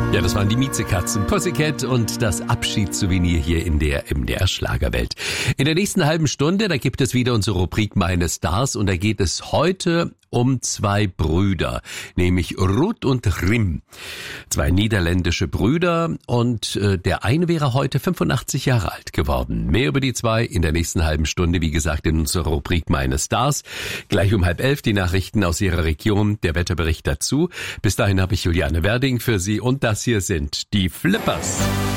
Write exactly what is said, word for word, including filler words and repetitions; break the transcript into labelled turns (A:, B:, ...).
A: Ja, das waren die Miezekatzen, Pussycat und das Abschiedssouvenir hier in der M D R Schlagerwelt. In der nächsten halben Stunde, da gibt es wieder unsere Rubrik Meine Stars und da geht es heute um zwei Brüder, nämlich Ruud und Rim. Zwei niederländische Brüder und äh, der eine wäre heute fünfundachtzig Jahre alt geworden. Mehr über die zwei in der nächsten halben Stunde, wie gesagt, in unserer Rubrik Meine Stars. Gleich um halb elf die Nachrichten aus Ihrer Region, der Wetterbericht dazu. Bis dahin habe ich Juliane Werding für Sie und das hier sind die Flippers.